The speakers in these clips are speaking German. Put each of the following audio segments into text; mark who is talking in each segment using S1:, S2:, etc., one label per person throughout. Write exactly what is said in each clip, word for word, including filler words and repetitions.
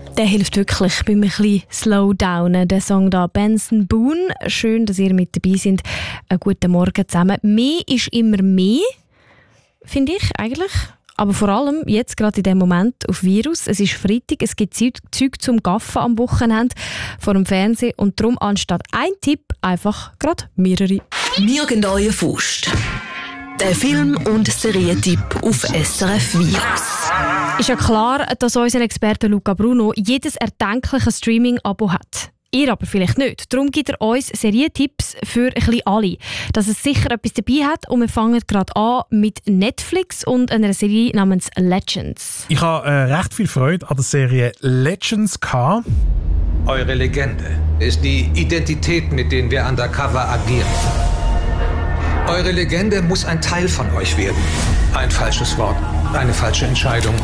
S1: Der hilft wirklich beim ein bisschen Slowdownen. Der Song da Benson Boone. Schön, dass ihr mit dabei seid. Einen guten Morgen zusammen. Mehr ist immer mehr, finde ich eigentlich. Aber vor allem jetzt gerade in dem Moment auf Virus. Es ist Freitag, es gibt Zeug zum Gaffen am Wochenende vor dem Fernsehen. Und darum anstatt ein Tipp einfach gerade mehrere.
S2: Nirgendwo Faust. Der Film- und Serientipp auf S R F Virus.
S1: Ist ja klar, dass unser Experte Luca Bruno jedes erdenkliche Streaming-Abo hat. Ihr aber vielleicht nicht. Darum gibt er uns Serientipps für ein bisschen alle. Dass es sicher etwas dabei hat. Und wir fangen gerade an mit Netflix und einer Serie namens Legends.
S3: Ich habe äh, recht viel Freude an der Serie Legends gehabt.
S4: Eure Legende ist die Identität, mit der wir undercover agieren. Eure Legende muss ein Teil von euch werden. Ein falsches Wort, eine falsche Entscheidung.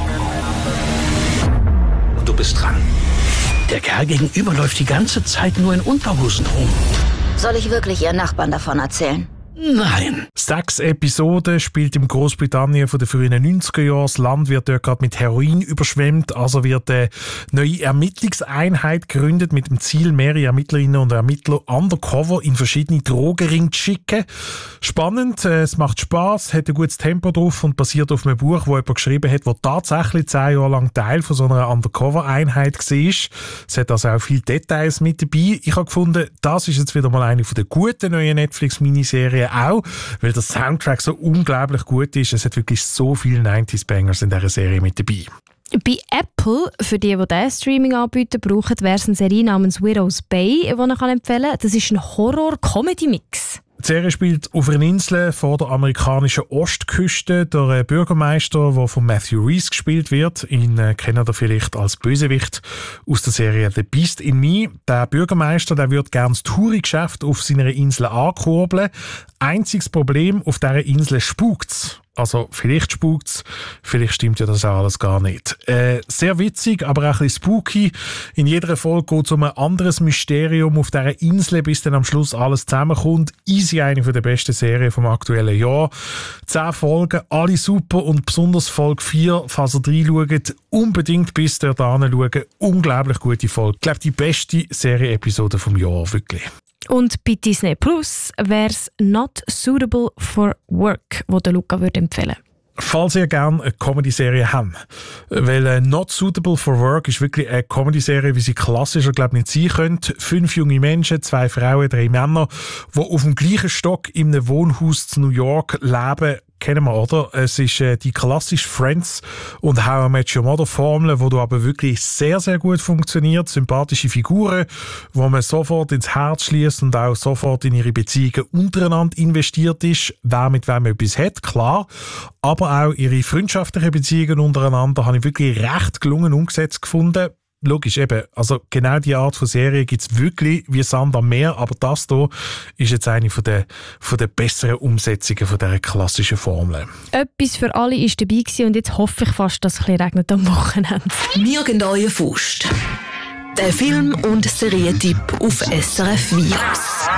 S4: Und du bist dran.
S5: Der Kerl gegenüber läuft die ganze Zeit nur in Unterhosen rum.
S6: Soll ich wirklich Ihren Nachbarn davon erzählen?
S5: Nein.
S3: Sechs Episoden spielt im Großbritannien von den frühen neunziger Jahren. Das Land wird dort gerade mit Heroin überschwemmt. Also wird eine neue Ermittlungseinheit gegründet mit dem Ziel, mehrere Ermittlerinnen und Ermittler undercover in verschiedene Drogenringe zu schicken. Spannend, es macht Spass, hat ein gutes Tempo drauf und basiert auf einem Buch, das jemand geschrieben hat, das tatsächlich zehn Jahre lang Teil von so einer Undercover-Einheit war. Es hat also auch viele Details mit dabei. Ich habe gefunden, das ist jetzt wieder mal eine der guten neuen Netflix-Miniserien auch, weil der Soundtrack so unglaublich gut ist. Es hat wirklich so viele neunziger-Bangers in dieser Serie mit dabei.
S1: Bei Apple, für die, die diesen Streaming-Anbieter brauchen, wäre es eine Serie namens Widow's Bay, die ich empfehlen kann. Das ist ein Horror-Comedy-Mix.
S3: Die Serie spielt auf einer Insel vor der amerikanischen Ostküste. Der Bürgermeister, der von Matthew Rhys gespielt wird, ihn äh, kennt ihr vielleicht als Bösewicht aus der Serie The Beast in Me. Der Bürgermeister, der würde gerne das Touri-Geschäft auf seiner Insel ankurbeln. Einziges Problem, auf dieser Insel spukt's. Also vielleicht spukt's, vielleicht stimmt ja das auch alles gar nicht. Äh, sehr witzig, aber auch ein bisschen spooky. In jeder Folge geht es um ein anderes Mysterium auf dieser Insel, bis dann am Schluss alles zusammenkommt. Easy, eine der besten Serien vom aktuellen Jahr. Zehn Folgen, alle super und besonders Folge vier, falls ihr reinschaut, unbedingt bis dort hinschauen. Unglaublich gute Folge. Ich glaube, die beste Serie-Episode vom Jahr, wirklich.
S1: Und bei Disney Plus wäre es Not Suitable for Work, wo der Luca würde empfehlen.
S3: Falls ihr gerne eine Comedy-Serie habt, weil äh, Not Suitable for Work ist wirklich eine Comedy-Serie, wie sie klassischer, glaube ich, nicht sein könnte. Fünf junge Menschen, zwei Frauen, drei Männer, die auf dem gleichen Stock in einem Wohnhaus zu New York leben. Kennen wir, oder? Es ist äh, die klassische Friends und How I Met Your Mother Formel, wo du aber wirklich sehr, sehr gut funktioniert. Sympathische Figuren, wo man sofort ins Herz schließt und auch sofort in ihre Beziehungen untereinander investiert ist. Wer mit wem etwas hat, klar. Aber auch ihre freundschaftlichen Beziehungen untereinander habe ich wirklich recht gelungen umgesetzt gefunden. Logisch, eben, also genau die Art von Serie gibt es wirklich wie Sand am Meer, aber das hier ist jetzt eine von der, von der besseren Umsetzungen von dieser klassischen Formel.
S1: Etwas für alle war dabei gewesen und jetzt hoffe ich fast, dass es ein bisschen regnet am Wochenende.
S2: Nirgendwo Faust. Der Film- und Serientipp auf S R F Virus.